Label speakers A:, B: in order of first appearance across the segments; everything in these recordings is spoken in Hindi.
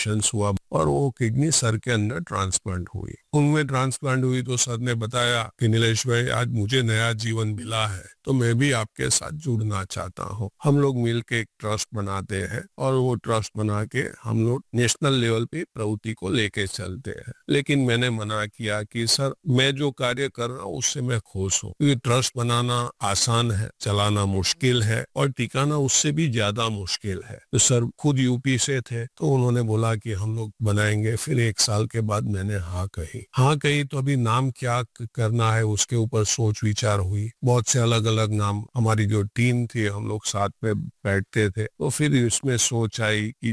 A: ऑपरेशंस हुआ और वो किडनी सर के अंदर ट्रांसप्लांट हुई। उनमें ट्रांसप्लांट हुई तो सर ने बताया कि नीलेश भाई, आज मुझे नया जीवन मिला है तो मैं भी आपके साथ जुड़ना चाहता हूँ। हम लोग मिलके एक ट्रस्ट बनाते हैं और वो ट्रस्ट बना के हम लोग नेशनल लेवल पे प्रवृत्ति को लेके चलते हैं। लेकिन मैंने मना किया कि सर, मैं जो कार्य कर रहा हूँ उससे मैं खुश हूँ, क्योंकि ट्रस्ट बनाना आसान है, चलाना मुश्किल है और टिकाना उससे भी ज्यादा मुश्किल है। तो सर खुद यूपी से थे तो उन्होंने बोला कि हम लोग बनाएंगे। फिर 1 साल के बाद मैंने हाँ कही तो अभी नाम क्या करना है उसके ऊपर सोच विचार हुई। बहुत से अलग अलग नाम, हमारी जो टीम थी हम लोग साथ में बैठते थे तो फिर इसमें सोच आई कि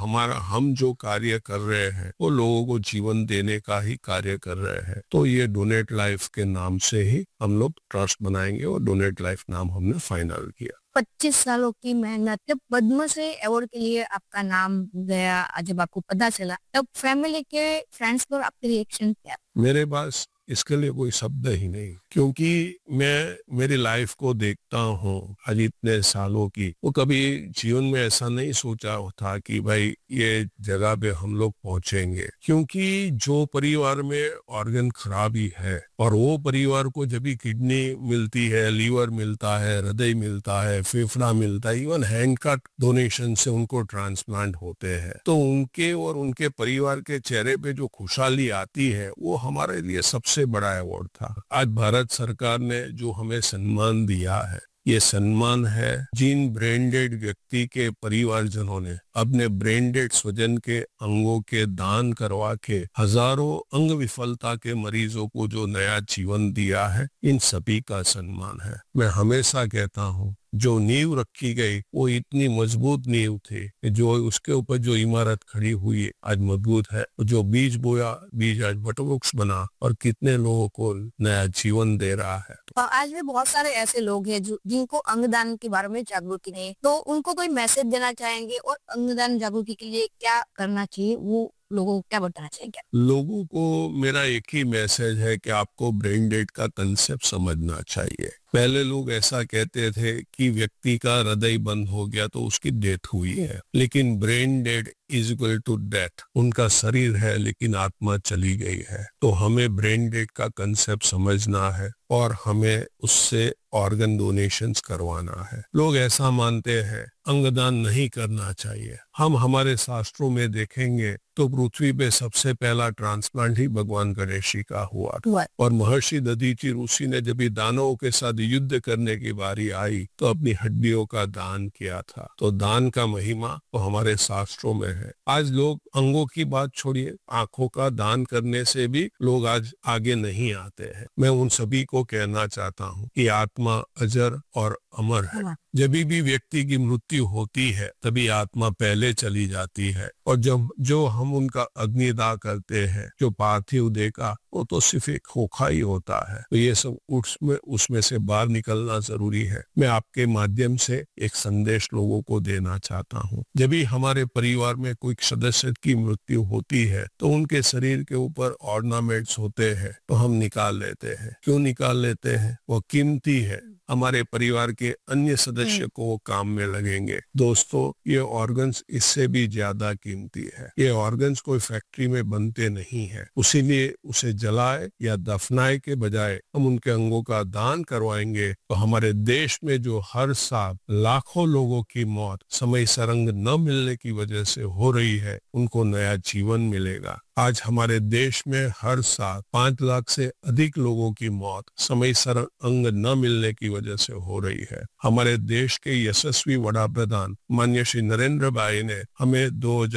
A: हम जो कार्य कर रहे हैं वो लोगों को जीवन देने का ही कार्य कर रहे हैं, तो ये डोनेट लाइफ के नाम से ही हम लोग ट्रस्ट बनाएंगे और डोनेट लाइफ नाम हमने फाइनल किया।
B: 25 सालों की मेहनत, जब पद्मश्री अवार्ड के लिए आपका नाम गया, जब आपको पता चला, तब फैमिली के, फ्रेंड्स पर आपके रिएक्शन क्या?
A: मेरे पास इसके लिए कोई शब्द ही नहीं, क्योंकि मैं मेरी लाइफ को देखता हूँ आज इतने सालों की, वो कभी जीवन में ऐसा नहीं सोचा था कि भाई ये जगह पे हम लोग पहुंचेंगे। क्योंकि जो परिवार में ऑर्गन खराबी है और वो परिवार को जब भी किडनी मिलती है, लीवर मिलता है, हृदय मिलता है, फेफड़ा मिलता है, इवन हैंड का डोनेशन से उनको ट्रांसप्लांट होते हैं, तो उनके और उनके परिवार के चेहरे पे जो खुशहाली आती है वो हमारे लिए सबसे बड़ा अवार्ड था। आज भारत सरकार ने जो हमें सम्मान दिया है, ये सम्मान है जिन ब्रेनडेड व्यक्ति के परिवारजनों ने अपने ब्रेनडेड स्वजन के अंगों के दान करवा के हजारों अंग विफलता के मरीजों को जो नया जीवन दिया है, इन सभी का सम्मान है। मैं हमेशा कहता हूँ जो नींव रखी गई वो इतनी मजबूत नींव थी कि जो उसके ऊपर जो इमारत खड़ी हुई आज मजबूत है। जो बीज बोया, बीज आज वटवृक्ष बना और कितने लोगों को नया जीवन दे रहा है।
B: आज भी बहुत सारे ऐसे लोग हैं जो जिनको अंगदान के बारे में जागरूकता नहीं है, तो उनको कोई मैसेज देना चाहेंगे और अंगदान जागरूकता के लिए क्या करना चाहिए, वो लोगों को क्या बताना चाहेंगे?
A: लोगों को मेरा एक ही मैसेज है कि आपको ब्रेन डेड का कंसेप्ट समझना चाहिए। पहले लोग ऐसा कहते थे कि व्यक्ति का हृदय बंद हो गया तो उसकी डेथ हुई है, लेकिन brain dead is equal to death. उनका शरीर है लेकिन आत्मा चली गई है। तो हमें ब्रेन डेड का कंसेप्ट समझना है और हमें उससे ऑर्गन डोनेशंस करवाना है। लोग ऐसा मानते हैं अंगदान नहीं करना चाहिए। हम हमारे शास्त्रों में देखेंगे तो पृथ्वी पे सबसे पहला ट्रांसप्लांट ही भगवान गणेश जी का हुआ और महर्षि दधीचि ऋषि ने जब दानवों के साथ युद्ध करने की बारी आई तो अपनी हड्डियों का दान किया था। तो दान का महिमा तो हमारे शास्त्रों में है। आज लोग अंगों की बात छोड़िए, आंखों का दान करने से भी लोग आज आगे नहीं आते हैं। मैं उन सभी को कहना चाहता हूँ कि आत्मा अजर और अमर है। जब भी व्यक्ति की मृत्यु होती है तभी आत्मा पहले चली जाती है और जब जो हम उनका अग्निदाह करते हैं, जो पार्थिव देह का, वो तो सिर्फ एक खोखा ही होता है। तो ये सब उसमें से बाहर निकलना जरूरी है। मैं आपके माध्यम से एक संदेश लोगों को देना चाहता हूँ। जब भी हमारे परिवार में कोई सदस्य की मृत्यु होती है तो उनके शरीर के ऊपर ऑर्नामेंट्स होते हैं तो हम निकाल लेते हैं। क्यों निकाल लेते हैं? वो कीमती है, हमारे परिवार के अन्य सदस्य को वो काम में लगेंगे। दोस्तों, ये ऑर्गन्स इससे भी ज्यादा कीमती है। ये ऑर्गन्स कोई फैक्ट्री में बनते नहीं है, उसीलिए उसे जलाए या दफनाए के बजाय हम उनके अंगों का दान करवाएंगे तो हमारे देश में जो हर साल लाखों लोगों की मौत समय सरंग न मिलने की वजह से हो रही है, उनको नया जीवन मिलेगा। आज हमारे देश में हर साल 5 लाख से अधिक लोगों की मौत समय सर अंग न मिलने की वजह से हो रही है। हमारे देश के यशस्वी वड़ा प्रधान माननीय श्री नरेंद्र भाई ने हमें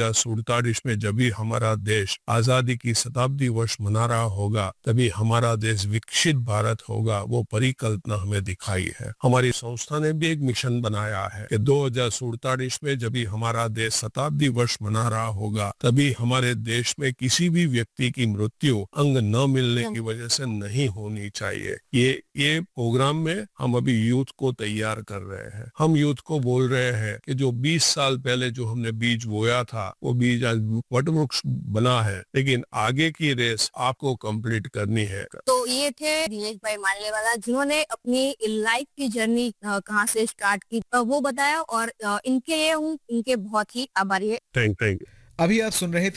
A: 2047 में जब भी हमारा देश आजादी की शताब्दी वर्ष मना रहा होगा तभी हमारा देश विकसित भारत होगा, वो परिकल्पना हमें दिखाई है। हमारी संस्था ने भी एक मिशन बनाया है कि 2047 में जब भी हमारा देश शताब्दी वर्ष मना रहा होगा तभी हमारे देश में किसी भी व्यक्ति की मृत्यु अंग न मिलने की वजह से नहीं होनी चाहिए। ये प्रोग्राम में हम अभी यूथ को तैयार कर रहे हैं। हम यूथ को बोल रहे हैं कि जो 20 साल पहले जो हमने बीज बोया था वो बीज आज वटवृक्ष बना है, लेकिन आगे की रेस आपको कंप्लीट करनी है।
B: तो ये थे दिनेश भाई मानलेवाला, जिन्होंने अपनी लाइफ की जर्नी कहाँ से स्टार्ट की वो बताया और इनके लिए हूँ, इनके बहुत ही आभारी है।
A: Thank you.
C: अभी आप सुन रहे